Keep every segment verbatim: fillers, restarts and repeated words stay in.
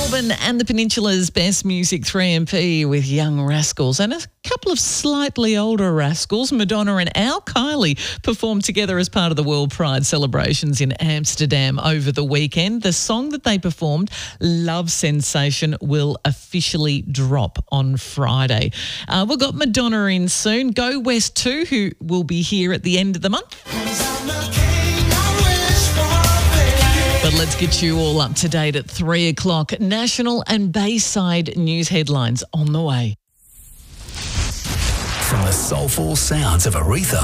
Melbourne and the Peninsula's best music, three M P with Young Rascals and a couple of slightly older rascals. Madonna and Al Kiley performed together as part of the World Pride celebrations in Amsterdam over the weekend. The song that they performed, Love Sensation, will officially drop on Friday. Uh, we've got Madonna in soon. Go West two, who will be here at the end of the month. But let's get you all up to date at three o'clock. National and Bayside news headlines on the way. From the soulful sounds of Aretha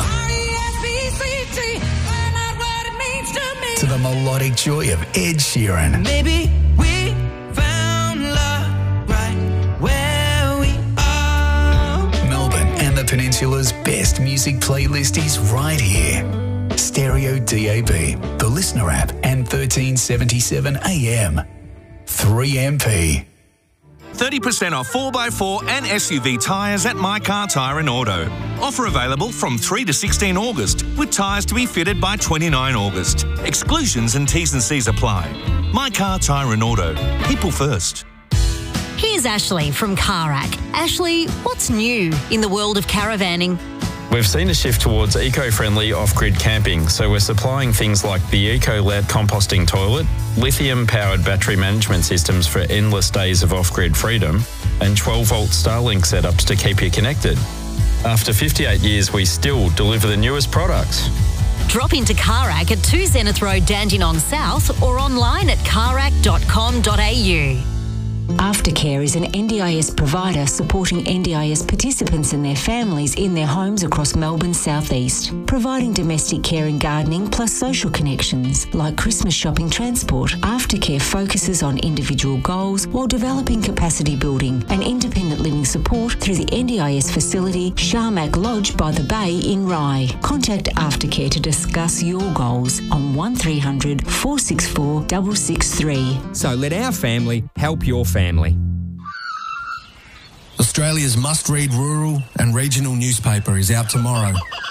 to the melodic joy of Ed Sheeran. Maybe we found love right where we are. Melbourne and the Peninsula's best music playlist is right here. Stereo D A B, the Listener app, and thirteen seventy-seven A M. three M P. thirty percent off four by four and S U V tyres at My Car Tyre and Auto. Offer available from three to sixteen August, with tyres to be fitted by twenty-nine August. Exclusions and T's and C's apply. My Car Tyre and Auto. People first. Here's Ashley from Carac. Ashley, what's new in the world of caravanning? We've seen a shift towards eco-friendly off-grid camping, so we're supplying things like the Eco-L E D composting toilet, lithium-powered battery management systems for endless days of off-grid freedom, and twelve-volt Starlink setups to keep you connected. After fifty-eight years, we still deliver the newest products. Drop into Carac at two Zenith Road, Dandenong South, or online at carac dot com dot a u. Aftercare is an N D I S provider supporting N D I S participants and their families in their homes across Melbourne's southeast, providing domestic care and gardening plus social connections like Christmas shopping transport. Aftercare focuses on individual goals while developing capacity building and independent living support through the N D I S facility Sharmac Lodge by the Bay in Rye. Contact Aftercare to discuss your goals on one three hundred, four six four, six six three. So let our family help your family. Family. Australia's must-read rural and regional newspaper is out tomorrow.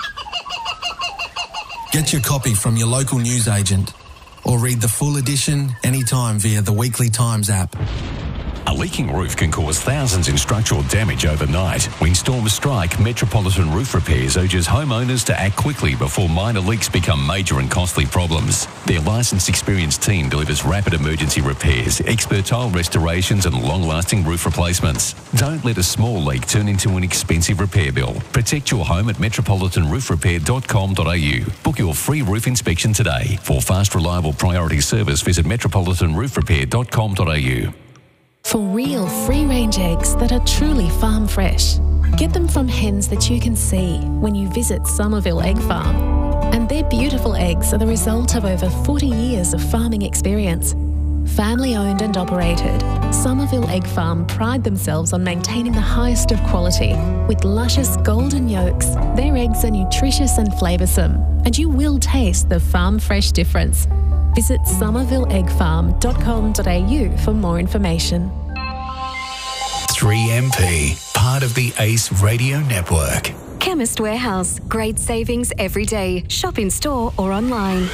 Get your copy from your local newsagent or read the full edition anytime via the Weekly Times app. A leaking roof can cause thousands in structural damage overnight. When storms strike, Metropolitan Roof Repairs urges homeowners to act quickly before minor leaks become major and costly problems. Their licensed, experienced team delivers rapid emergency repairs, expert tile restorations and long-lasting roof replacements. Don't let a small leak turn into an expensive repair bill. Protect your home at metropolitan roof repair dot com dot a u. Book your free roof inspection today. For fast, reliable priority service, visit metropolitan roof repair dot com dot a u. For real free-range eggs that are truly farm fresh. Get them from hens that you can see when you visit Somerville Egg Farm. And their beautiful eggs are the result of over forty years of farming experience. Family-owned and operated, Somerville Egg Farm pride themselves on maintaining the highest of quality. With luscious golden yolks, their eggs are nutritious and flavoursome, and you will taste the farm fresh difference. Visit somerville egg farm dot com dot a u for more information. three M P, part of the Ace Radio Network. Chemist Warehouse. Great savings every day. Shop in store or online.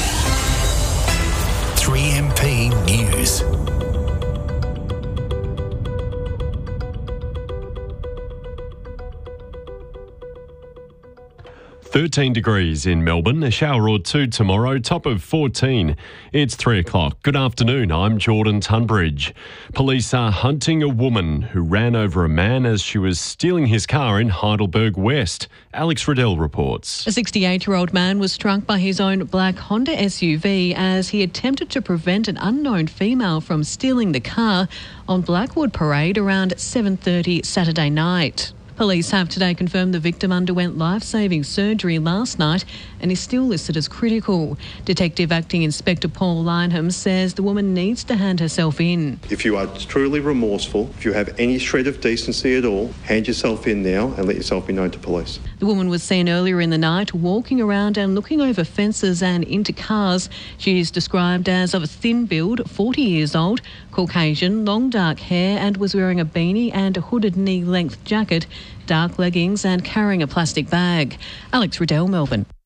three M P News. thirteen degrees in Melbourne, a shower or two tomorrow, top of fourteen. It's three o'clock. Good afternoon, I'm Jordan Tunbridge. Police are hunting a woman who ran over a man as she was stealing his car in Heidelberg West. Alex Riddell reports. A sixty-eight-year-old man was struck by his own black Honda S U V as he attempted to prevent an unknown female from stealing the car on Blackwood Parade around seven thirty Saturday night. Police have today confirmed the victim underwent life-saving surgery last night and is still listed as critical. Detective Acting Inspector Paul Lineham says the woman needs to hand herself in. If you are truly remorseful, if you have any shred of decency at all, hand yourself in now and let yourself be known to police. The woman was seen earlier in the night walking around and looking over fences and into cars. She is described as of a thin build, forty years old, Caucasian, long dark hair, and was wearing a beanie and a hooded knee-length jacket, dark leggings and carrying a plastic bag. Alex Riddell, Melbourne.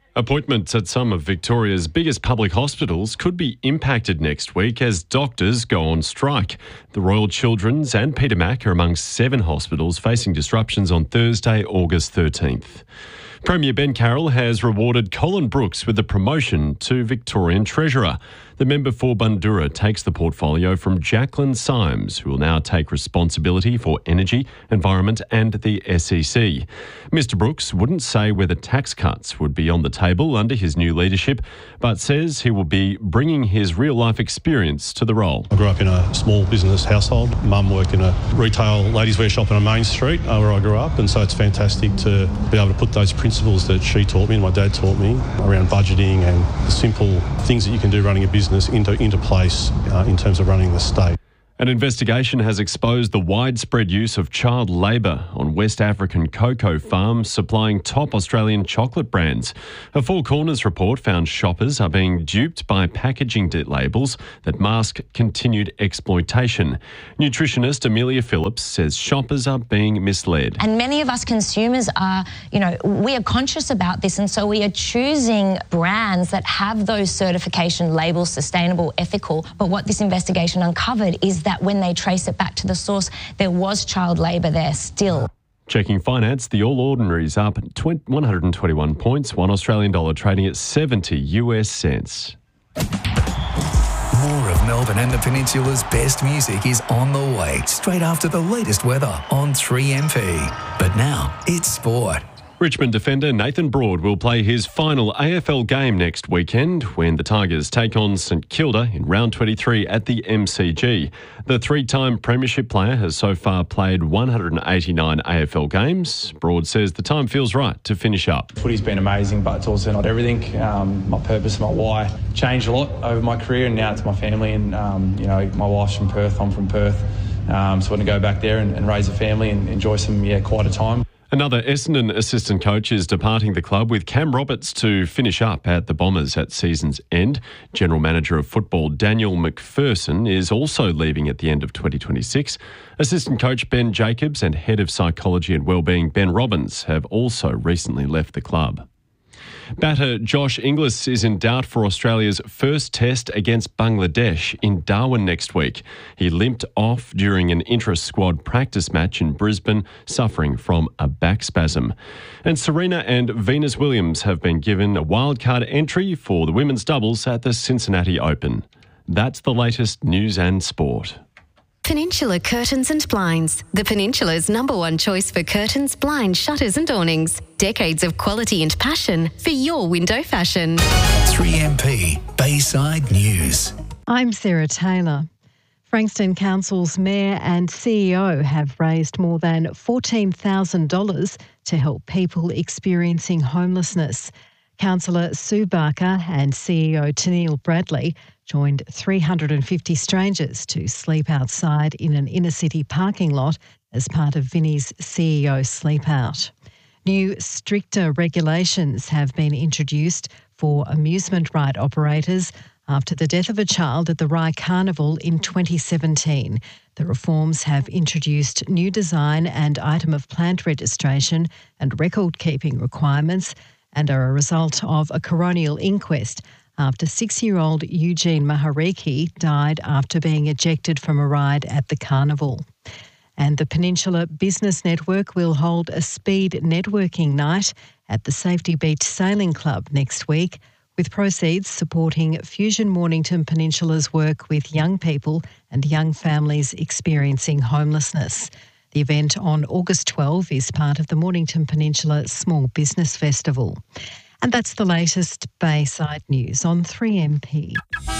Appointments at some of Victoria's biggest public hospitals could be impacted next week as doctors go on strike. The Royal Children's and Peter Mac are among seven hospitals facing disruptions on Thursday, August thirteenth. Premier Ben Carroll has rewarded Colin Brooks with a promotion to Victorian Treasurer. The member for Bundoora takes the portfolio from Jacqueline Symes, who will now take responsibility for energy, environment and the S E C. Mister Brooks wouldn't say whether tax cuts would be on the table under his new leadership, but says he will be bringing his real-life experience to the role. I grew up in a small business household. Mum worked in a retail ladies' wear shop on Main Street uh, where I grew up, and so it's fantastic to be able to put those principles that she taught me and my dad taught me around budgeting and the simple things that you can do running a business into, into place uh, in terms of running the state. An investigation has exposed the widespread use of child labour on West African cocoa farms supplying top Australian chocolate brands. A Four Corners report found shoppers are being duped by packaging labels that mask continued exploitation. Nutritionist Amelia Phillips says shoppers are being misled. And many of us consumers are, you know, we are conscious about this, and so we are choosing brands that have those certification labels, sustainable, ethical. But what this investigation uncovered is that that when they trace it back to the source, there was child labour there still. Checking finance, the All Ordinary's up one hundred twenty-one points, one Australian dollar trading at seventy U S cents. More of Melbourne and the Peninsula's best music is on the way, straight after the latest weather on three M P. But now, it's sport. Richmond defender Nathan Broad will play his final A F L game next weekend when the Tigers take on St Kilda in round twenty-three at the M C G. The three-time premiership player has so far played one hundred eighty-nine A F L games. Broad says the time feels right to finish up. Footy's been amazing, but it's also not everything. Um, my purpose, my why changed a lot over my career, and now it's my family. And um, you know, my wife's from Perth, I'm from Perth, um, so I want to go back there and, and raise a family and enjoy some yeah quite a time. Another Essendon assistant coach is departing the club with Cam Roberts to finish up at the Bombers at season's end. General Manager of Football Daniel McPherson is also leaving at the end of twenty twenty-six. Assistant coach Ben Jacobs and Head of Psychology and Wellbeing Ben Robbins have also recently left the club. Batter Josh Inglis is in doubt for Australia's first test against Bangladesh in Darwin next week. He limped off during an intra-squad practice match in Brisbane, suffering from a back spasm. And Serena and Venus Williams have been given a wildcard entry for the women's doubles at the Cincinnati Open. That's the latest news and sport. Peninsula Curtains and Blinds, the Peninsula's number one choice for curtains, blinds, shutters and awnings. Decades of quality and passion for your window fashion. three M P Bayside News. I'm Sarah Taylor. Frankston Council's Mayor and C E O have raised more than fourteen thousand dollars to help people experiencing homelessness. Councillor Sue Barker and C E O Tennille Bradley joined three hundred fifty strangers to sleep outside in an inner-city parking lot as part of Vinnie's C E O Sleep Out. New stricter regulations have been introduced for amusement ride operators after the death of a child at the Rye Carnival in twenty seventeen. The reforms have introduced new design and item of plant registration and record-keeping requirements and are a result of a coronial inquest after six-year-old Eugene Mahariki died after being ejected from a ride at the carnival. And the Peninsula Business Network will hold a speed networking night at the Safety Beach Sailing Club next week, with proceeds supporting Fusion Mornington Peninsula's work with young people and young families experiencing homelessness. The event on August twelfth is part of the Mornington Peninsula Small Business Festival. And that's the latest Bayside news on three M P.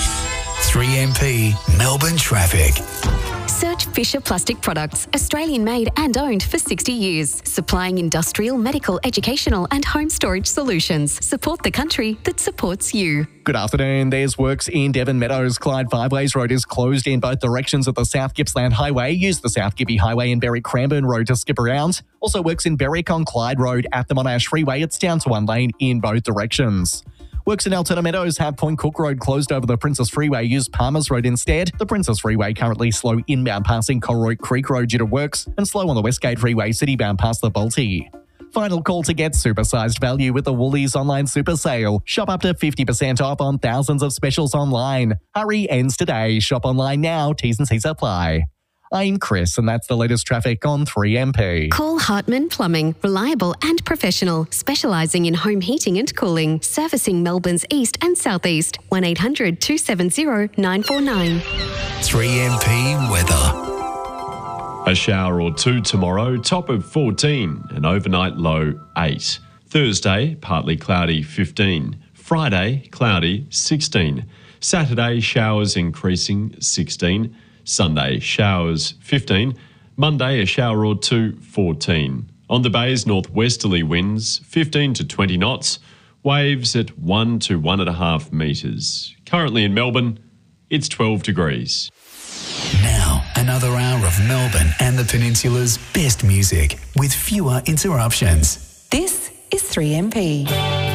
three M P Melbourne Traffic. Search Fisher Plastic Products, Australian made and owned for sixty years, supplying industrial, medical, educational and home storage solutions. Support the country that supports you. Good afternoon. There's works in Devon Meadows. Clyde Fiveways Road is closed in both directions of the South Gippsland Highway. Use the South Gippy Highway and Berwick Cranbourne Road to skip around. Also works in Berwick on Clyde Road at the Monash Freeway. It's down to one lane in both directions. Works in Altona Meadows have Point Cook Road closed over the Princess Freeway. Use Palmers Road instead. The Princess Freeway currently slow inbound passing Colroy Creek Road due to works and slow on the Westgate Freeway citybound past the Balti. Final call to get supersized value with the Woolies online super sale. Shop up to fifty percent off on thousands of specials online. Hurry ends today. Shop online now. T's and C's apply. I'm Chris, and that's the latest traffic on three M P. Call Hartman Plumbing, reliable and professional, specialising in home heating and cooling, servicing Melbourne's east and southeast. one eight hundred two seven zero nine four nine. three M P weather. A shower or two tomorrow, top of fourteen, and overnight low eight. Thursday, partly cloudy, fifteen. Friday, cloudy, sixteen. Saturday, showers increasing, sixteen. Sunday, showers, fifteen. Monday, a shower or two, fourteen. On the bays, northwesterly winds, fifteen to twenty knots. Waves at one to one and a half metres. Currently in Melbourne, it's twelve degrees. Now, another hour of Melbourne and the Peninsula's best music with fewer interruptions. This is three M P.